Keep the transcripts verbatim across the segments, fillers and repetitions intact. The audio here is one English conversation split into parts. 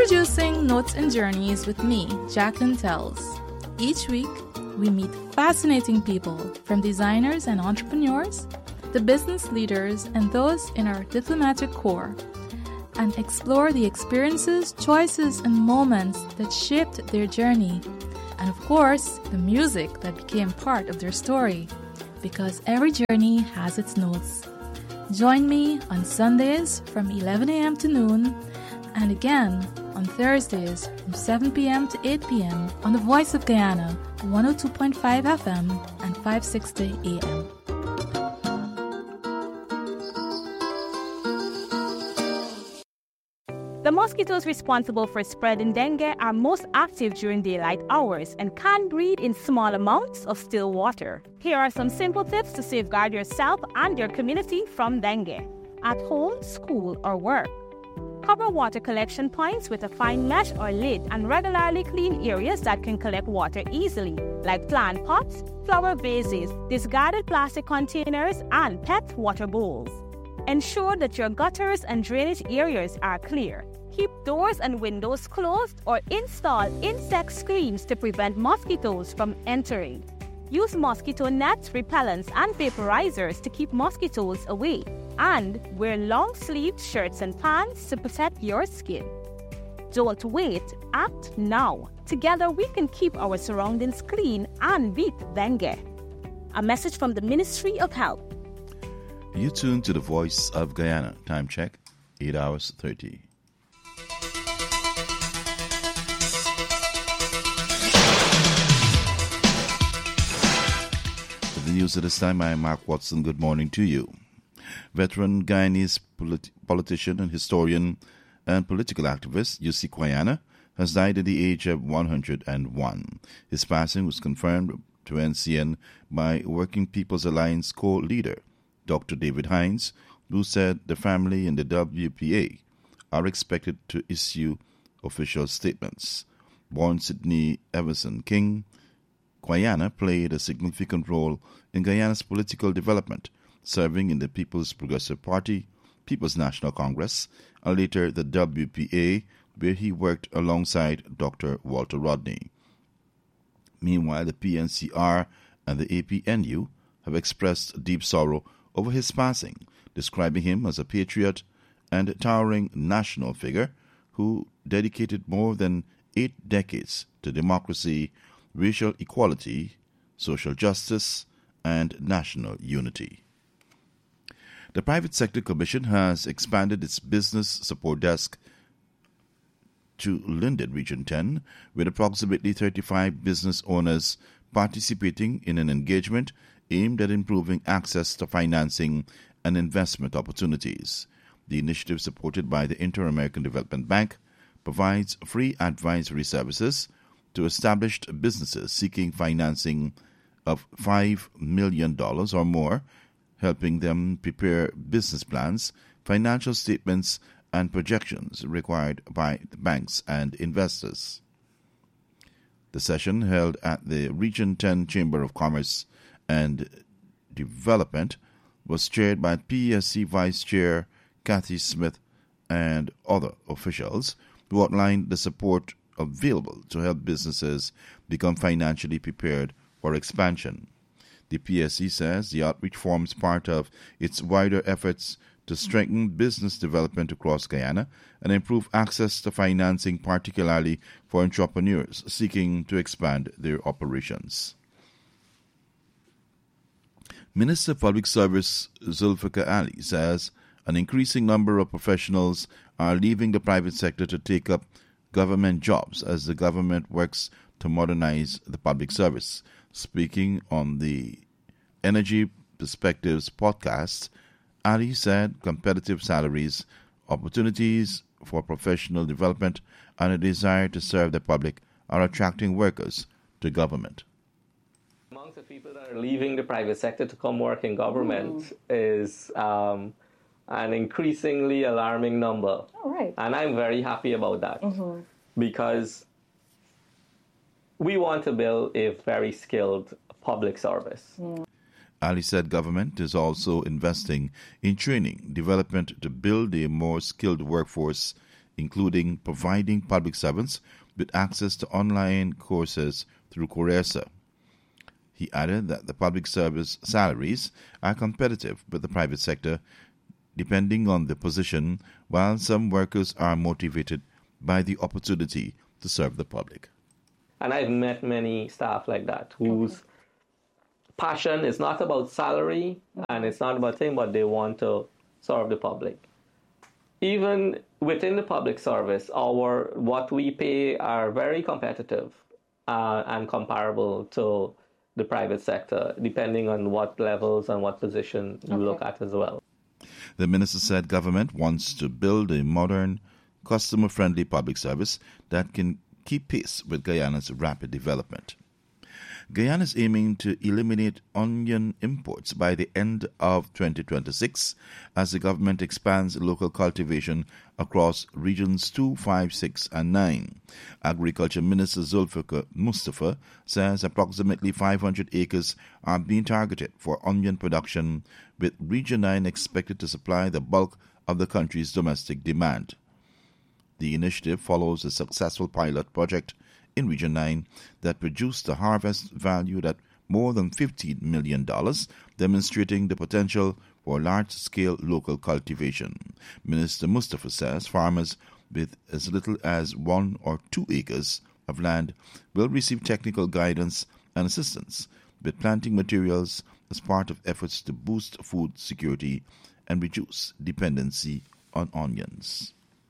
Introducing Notes and Journeys with me, Jacqueline Tells. Each week, we meet fascinating people, from designers and entrepreneurs to business leaders and those in our diplomatic corps, and explore the experiences, choices, and moments that shaped their journey, and of course, the music that became part of their story, because every journey has its notes. Join me on Sundays from eleven a.m. to noon, and again on Thursdays from seven p.m. to eight p.m. on the Voice of Guyana, one oh two point five F M and five sixty A M. The mosquitoes responsible for spreading dengue are most active during daylight hours and can breed in small amounts of still water. Here are some simple tips to safeguard yourself and your community from dengue. At home, school, or work. Cover water collection points with a fine mesh or lid and regularly clean areas that can collect water easily, like plant pots, flower vases, discarded plastic containers, and pet water bowls. Ensure that your gutters and drainage areas are clear. Keep doors and windows closed or install insect screens to prevent mosquitoes from entering. Use mosquito nets, repellents, and vaporizers to keep mosquitoes away. And wear long-sleeved shirts and pants to protect your skin. Don't wait, act now. Together we can keep our surroundings clean and beat dengue. A message from the Ministry of Health. You tune to the Voice of Guyana. Time check, eight hours thirty. For the news at this time, I am Mark Watson. Good morning to you. Veteran Guyanese polit- politician and historian and political activist Yussi Quayana has died at the age of one hundred one. His passing was confirmed to N C N by Working People's Alliance co-leader Doctor David Hines, who said the family and the W P A are expected to issue official statements. Born Sidney Everson King, Quayana played a significant role in Guyana's political development, serving in the People's Progressive Party, People's National Congress, and later the W P A, where he worked alongside Doctor Walter Rodney. Meanwhile, the P N C R and the A P N U have expressed deep sorrow over his passing, describing him as a patriot and towering national figure who dedicated more than eight decades to democracy, racial equality, social justice, and national unity. The Private Sector Commission has expanded its business support desk to Linden Region ten, with approximately thirty-five business owners participating in an engagement aimed at improving access to financing and investment opportunities. The initiative, supported by the Inter-American Development Bank, provides free advisory services to established businesses seeking financing of five million dollars or more, helping them prepare business plans, financial statements, and projections required by the banks and investors. The session, held at the Region ten Chamber of Commerce and Development, was chaired by P S C Vice Chair Kathy Smith and other officials, who outlined the support available to help businesses become financially prepared for expansion. The P S C says the outreach forms part of its wider efforts to strengthen business development across Guyana and improve access to financing, particularly for entrepreneurs seeking to expand their operations. Minister of Public Service Zulfikar Ali says an increasing number of professionals are leaving the private sector to take up government jobs as the government works to modernize the public service. Speaking on the Energy Perspectives podcast, Ali said competitive salaries, opportunities for professional development, and a desire to serve the public are attracting workers to government. Amongst the people that are leaving the private sector to come work in government mm. is um, an increasingly alarming number. Oh, right. And I'm very happy about that mm-hmm. because we want to build a very skilled public service. Mm. Ali said government is also investing in training, development to build a more skilled workforce including providing public servants with access to online courses through Coursera. He added that the public service salaries are competitive with the private sector, depending on the position, while some workers are motivated by the opportunity to serve the public. And I've met many staff like that whose passion is not about salary and it's not about thing, but they want to serve the public. Even within the public service, our what we pay are very competitive uh, and comparable to the private sector, depending on what levels and what position you okay. look at as well. The minister said government wants to build a modern, customer-friendly public service that can keep pace with Guyana's rapid development. Guyana is aiming to eliminate onion imports by the end of twenty twenty-six as the government expands local cultivation across regions two, five, six, and nine. Agriculture Minister Zulfikar Mustafa says approximately five hundred acres are being targeted for onion production, with Region nine expected to supply the bulk of the country's domestic demand. The initiative follows a successful pilot project in Region nine that produced a harvest valued at more than fifteen million dollars, demonstrating the potential for large-scale local cultivation. Minister Mustafa says farmers with as little as one or two acres of land will receive technical guidance and assistance with planting materials as part of efforts to boost food security and reduce dependency on onions.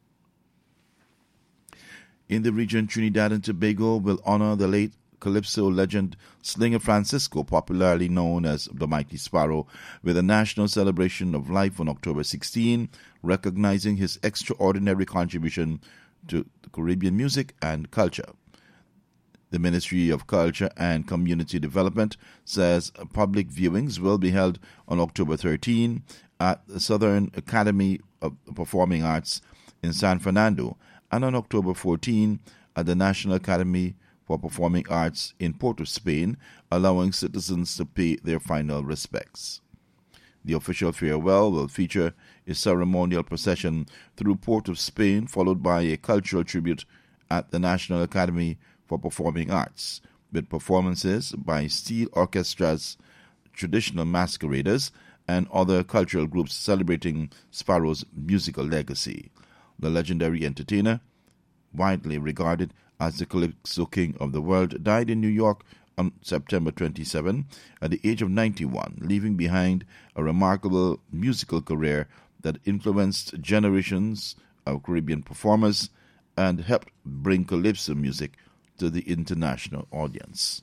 In the region, Trinidad and Tobago will honor the late Calypso legend Slinger Francisco, popularly known as the Mighty Sparrow, with a national celebration of life on October sixteenth, recognizing his extraordinary contribution to Caribbean music and culture. The Ministry of Culture and Community Development says public viewings will be held on October thirteenth at the Southern Academy of Performing Arts in San Fernando, and on October fourteenth at the National Academy for Performing Arts in Port of Spain, allowing citizens to pay their final respects. The official farewell will feature a ceremonial procession through Port of Spain, followed by a cultural tribute at the National Academy for Performing Arts, with performances by steel orchestras, traditional masqueraders, and other cultural groups celebrating Sparrow's musical legacy. The legendary entertainer, widely regarded as the Calypso King of the world, died in New York on September twenty-seventh at the age of ninety-one, leaving behind a remarkable musical career that influenced generations of Caribbean performers and helped bring Calypso music to the international audience.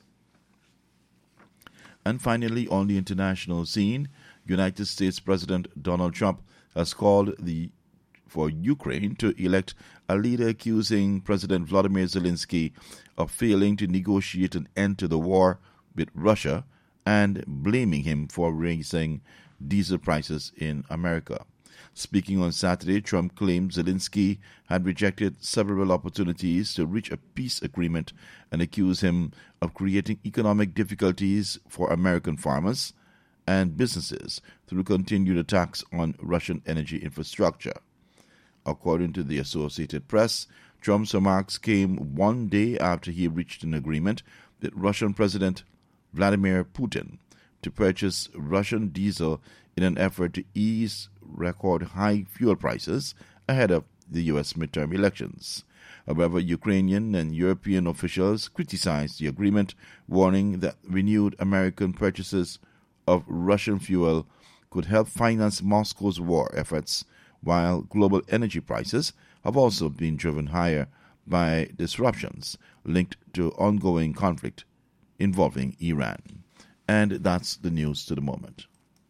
And finally, on the international scene, United States President Donald Trump has called the for Ukraine to elect a leader accusing President Vladimir Zelensky of failing to negotiate an end to the war with Russia and blaming him for raising diesel prices in America. Speaking on Saturday, Trump claimed Zelensky had rejected several opportunities to reach a peace agreement and accused him of creating economic difficulties for American farmers and businesses through continued attacks on Russian energy infrastructure. According to the Associated Press, Trump's remarks came one day after he reached an agreement with Russian President Vladimir Putin to purchase Russian diesel in an effort to ease record high fuel prices ahead of the U S midterm elections. However, Ukrainian and European officials criticized the agreement, warning that renewed American purchases of Russian fuel could help finance Moscow's war efforts, while global energy prices have also been driven higher by disruptions linked to ongoing conflict involving Iran. And that's the news to the moment.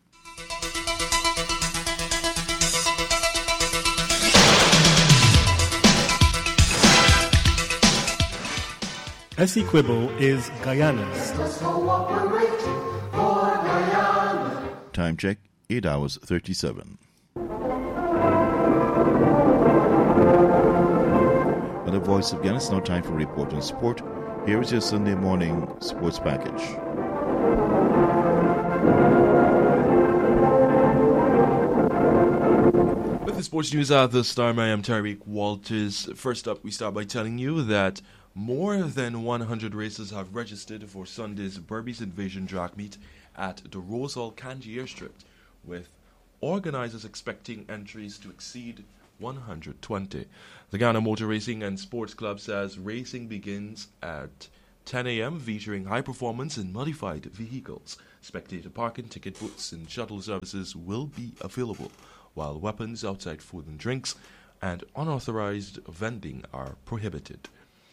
Essequibo is Guyana's. Time check, eight hours thirty-seven. The Voice of Ghana. It's now time for Report on Sport. Here is your Sunday morning sports package. With the sports news at this time, I am Tariq Walters. First up, we start by telling you that more than one hundred racers have registered for Sunday's Berbice Invasion drag meet at the Rose Hall Kanji Airstrip, with organizers expecting entries to exceed one hundred twenty. The Ghana Motor Racing and Sports Club says racing begins at ten a.m. featuring high performance and modified vehicles. Spectator parking, ticket booths, and shuttle services will be available, while weapons, outside food and drinks, and unauthorized vending are prohibited.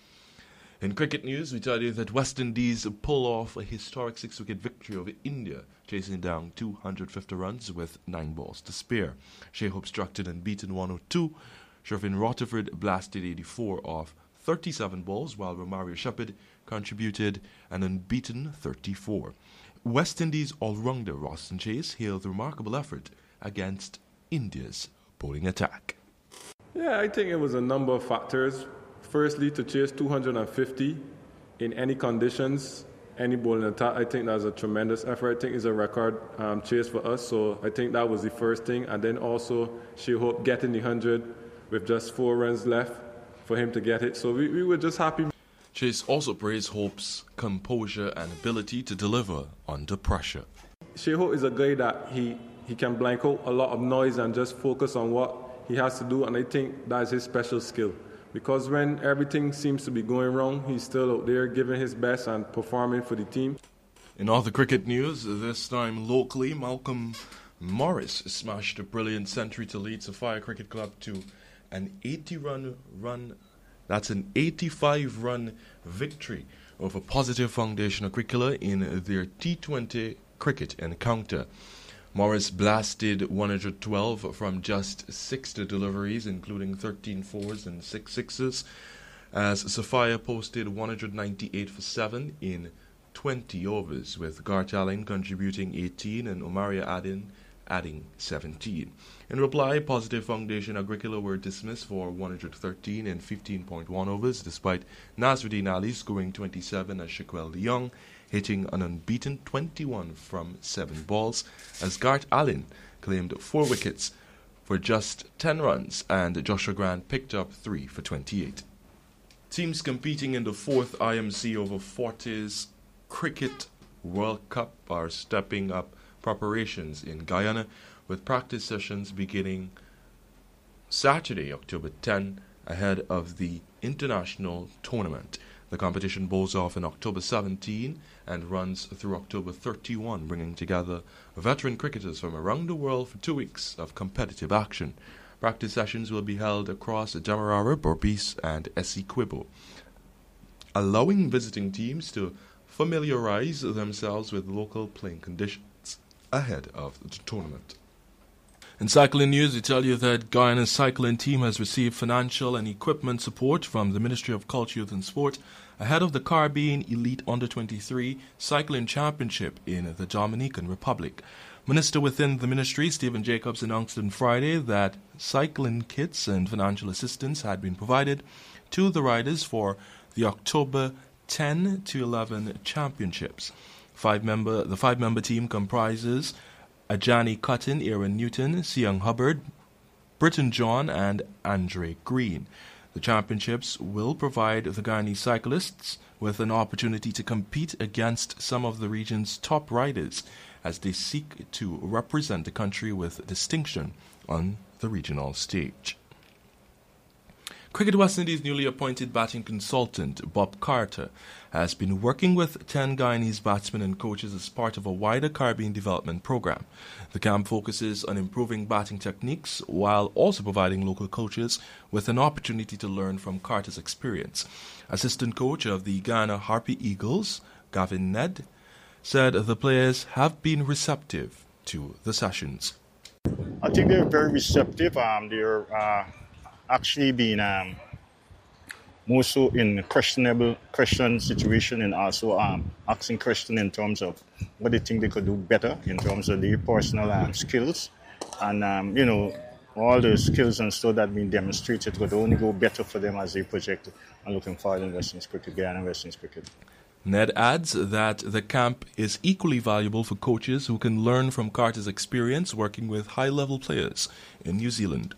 In cricket news, we tell you that West Indies pull off a historic six-wicket victory over India, chasing down two hundred fifty runs with nine balls to spare. Shea Hope struck an unbeaten one oh two. Shervin Rutherford blasted eighty-four off thirty-seven balls, while Romario Shepherd contributed an unbeaten thirty-four. West Indies all-rounder Roston Chase hailed the remarkable effort against India's bowling attack. Yeah, I think it was a number of factors. Firstly, to chase two hundred fifty in any conditions, any bowling attack, I think that's a tremendous effort. I think it's a record um, chase for us, so I think that was the first thing. And then also, Shea Hope getting the one hundred with just four runs left for him to get it. So we, we were just happy. Chase also praised Hope's composure and ability to deliver under pressure. Shea Hope is a guy that he, he can blank out a lot of noise and just focus on what he has to do, and I think that's his special skill. Because when everything seems to be going wrong, he's still out there giving his best and performing for the team. In other cricket news, this time locally, Malcolm Morris smashed a brilliant century to lead Sophia Cricket Club to an eighty-run run. That's an eighty-five run victory over Positive Foundation Agricola in their T twenty cricket encounter. Morris blasted one hundred twelve from just six deliveries, including thirteen fours and six sixes, as Sophia posted one hundred ninety-eight for seven in twenty overs, with Garth Allen contributing eighteen and Omaria adding, adding seventeen. In reply, Positive Foundation Agricola were dismissed for one hundred thirteen in fifteen point one overs, despite Nasruddin Ali scoring twenty-seven as Shaquille Leong hitting an unbeaten twenty-one from seven balls, as Garth Allen claimed four wickets for just ten runs, and Joshua Grant picked up three for twenty-eight. Teams competing in the fourth I M C over forties Cricket World Cup are stepping up preparations in Guyana, with practice sessions beginning Saturday, October tenth, ahead of the international tournament. The competition bowls off in October seventeenth and runs through October thirty-first, bringing together veteran cricketers from around the world for two weeks of competitive action. Practice sessions will be held across Demerara, Berbice, and Essequibo, allowing visiting teams to familiarize themselves with local playing conditions ahead of the tournament. In cycling news, we tell you that Guyana's cycling team has received financial and equipment support from the Ministry of Culture, Youth and Sport ahead of the Caribbean Elite Under twenty-three Cycling Championship in the Dominican Republic. Minister within the ministry, Stephen Jacobs, announced on Friday that cycling kits and financial assistance had been provided to the riders for the October ten to eleven championships. Five member, the five-member team comprises Ajani Cotton, Aaron Newton, Siang Hubbard, Britton John, and Andre Green. The championships will provide the Guyanese cyclists with an opportunity to compete against some of the region's top riders as they seek to represent the country with distinction on the regional stage. Cricket West Indies' newly appointed batting consultant, Bob Carter, has been working with ten Guyanese batsmen and coaches as part of a wider Caribbean development program. The camp focuses on improving batting techniques while also providing local coaches with an opportunity to learn from Carter's experience. Assistant coach of the Ghana Harpy Eagles, Gavin Ned, said the players have been receptive to the sessions. I think they're very receptive. Um, they're uh, actually been um, more so in questionable question situation, and also um, asking questions in terms of what they think they could do better in terms of their personal um, skills. And, um, you know, all the skills and stuff that been demonstrated could only go better for them as they project and looking forward in West Indies cricket, Guyana West Indies cricket. Ned adds that the camp is equally valuable for coaches who can learn from Carter's experience working with high-level players in New Zealand.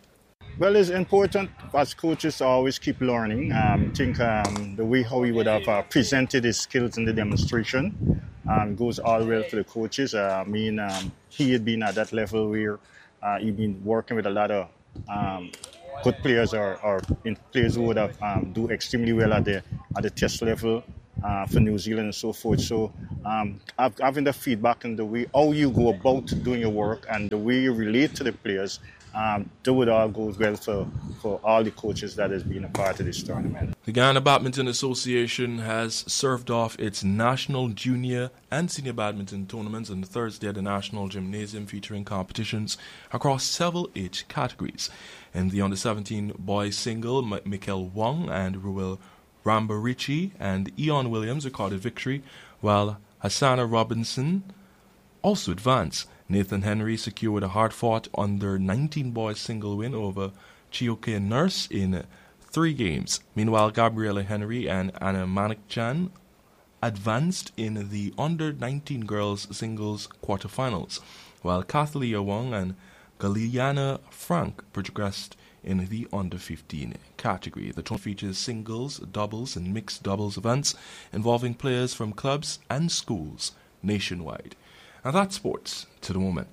Well, it's important as coaches to always keep learning. Um, I think um, the way how he would have uh, presented his skills in the demonstration um, goes all well for the coaches. Uh, I mean, um, he had been at that level where uh, he'd been working with a lot of um, good players or, or in players who would have um, do extremely well at the at the test level uh, for New Zealand and so forth. So um, having the feedback and the way how you go about doing your work and the way you relate to the players, Um, that would all go well for, for all the coaches that has been a part of this tournament. The Guyana Badminton Association has served off its national junior and senior badminton tournaments on Thursday at the National Gymnasium, featuring competitions across several age categories. In the under seventeen boys single, M- Mikel Wong and Ruel Rambarici and Eon Williams recorded victory, while Hassana Robinson also advanced. Nathan Henry secured a hard-fought under nineteen boys single win over Chioke Nurse in three games. Meanwhile, Gabriela Henry and Anna Manikchan advanced in the under nineteen girls singles quarterfinals, while Kathalia Wong and Galiana Frank progressed in the under fifteen category. The tournament features singles, doubles, and mixed doubles events involving players from clubs and schools nationwide. And that's sports to the moment.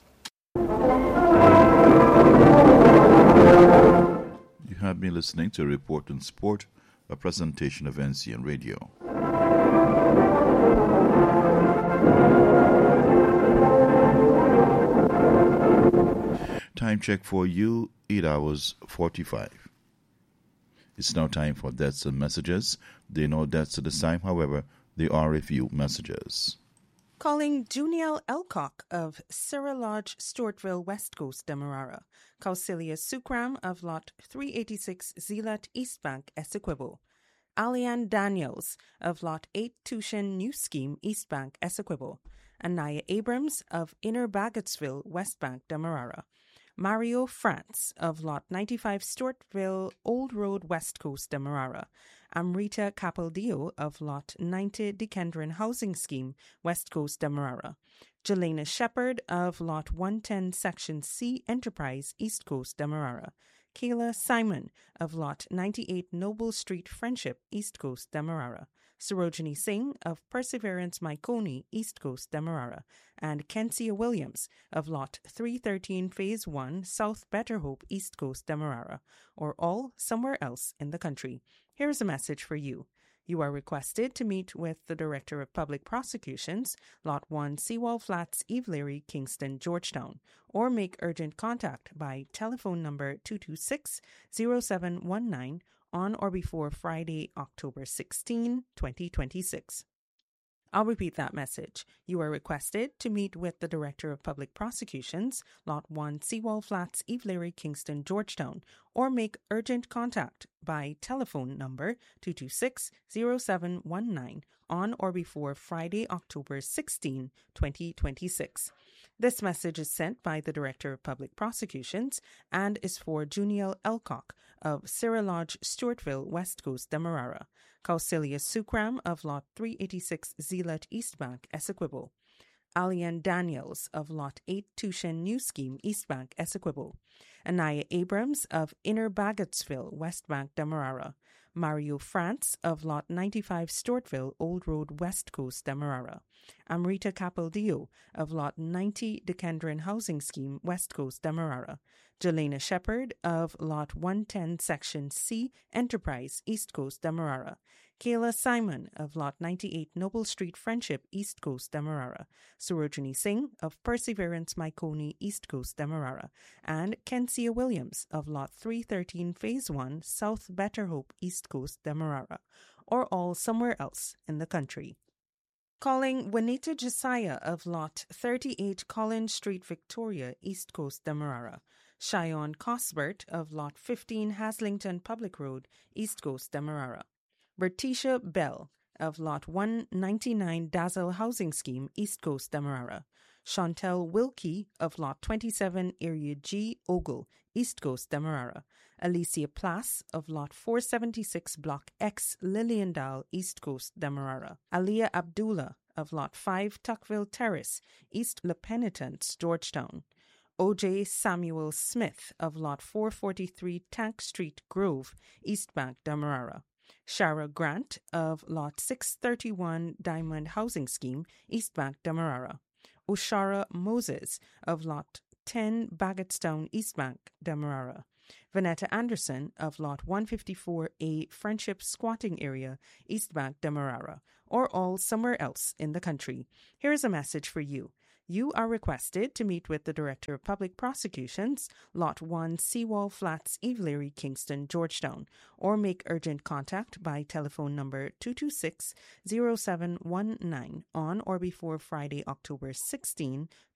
You have been listening to a report on sport, a presentation of N C N Radio. Time check for you, eight hours forty-five. It's now time for deaths and messages. There are no deaths at this time, however, there are a few messages. Calling Juniel Elcock of Sierra Lodge, Stewartville, West Coast, Demerara. Kausilia Sukram of Lot three eighty-six, Zeelat, East Bank, Essequibo. Alian Daniels of Lot eight, Tushin, New Scheme, East Bank, Essequibo. Anaya Abrams of Inner Baggotsville, West Bank, Demerara. Mario France of Lot ninety-five, Stewartville, Old Road, West Coast, Demerara. Amrita Capaldio of Lot ninety, Dekendron Housing Scheme, West Coast, Demerara. Jelena Shepherd of Lot one ten, Section C, Enterprise, East Coast, Demerara. Kayla Simon of Lot ninety-eight, Noble Street, Friendship, East Coast, Demerara. Sarojini Singh of Perseverance, Maikoni, East Coast, Demerara. And Kensia Williams of Lot three thirteen, Phase one, South Better Hope, East Coast, Demerara, or all somewhere else in the country. Here's a message for you. You are requested to meet with the Director of Public Prosecutions, Lot one, Seawall Flats, Eve Leary, Kingston, Georgetown, or make urgent contact by telephone number two two six, zero seven one nine on or before Friday, October sixteenth, twenty twenty-six. I'll repeat that message. You are requested to meet with the Director of Public Prosecutions, Lot one, Seawall Flats, Eve Leary, Kingston, Georgetown, or make urgent contact by telephone number two two six, zero seven one nine on or before Friday, October sixteenth, twenty twenty-six. This message is sent by the Director of Public Prosecutions and is for Juniel Elcock of Sierra Lodge, Stewartville, West Coast, Demerara. Kausilia Sukram of Lot three eighty-six, Zeelat, East Bank, Essequibo. Alian Daniels of Lot eight, Tushin, New Scheme, East Bank, Essequibo. Anaya Abrams of Inner Baggotsville, West Bank, Demerara. Mario France of Lot ninety-five, Stewartville, Old Road, West Coast, Demerara. Amrita Capaldio of Lot ninety, Dekendron Housing Scheme, West Coast, Demerara. Jelena Shepherd of Lot one ten, Section C, Enterprise, East Coast, Demerara. Kayla Simon of Lot ninety-eight, Noble Street, Friendship, East Coast, Demerara. Sarojini Singh of Perseverance, Maikoni, East Coast, Demerara. And Kensia Williams of Lot three thirteen, Phase one, South Better Hope, East Coast, Demerara, or all somewhere else in the country. Calling Juanita Josiah of Lot thirty-eight, Collins Street, Victoria, East Coast, Demerara. Cheyenne Cosbert of Lot fifteen, Haslington Public Road, East Coast, Demerara. Bertisha Bell of Lot one ninety-nine, Dazzle Housing Scheme, East Coast, Demerara. Chantel Wilkie of Lot twenty-seven, Area G, Ogle, East Coast, Demerara. Alicia Plass of Lot four seventy-six, Block X, Liliendal, East Coast, Demerara. Aliyah Abdullah of Lot five, Tuckville Terrace, East Le Penitence, Georgetown. O J Samuel Smith of Lot four forty-three Tank Street, Grove, East Bank, Demerara. Shara Grant of Lot six thirty-one Diamond Housing Scheme, East Bank, Demerara. Oshara Moses of Lot ten Baggetstown, East Bank, Demerara. Vanetta Anderson of Lot one fifty-four A Friendship Squatting Area, East Bank, Demerara, or all somewhere else in the country. Here is a message for you. You are requested to meet with the Director of Public Prosecutions, Lot one Seawall Flats, Evelary, Kingston, Georgetown, or make urgent contact by telephone number two two six, zero seven one nine on or before Friday, October sixteenth,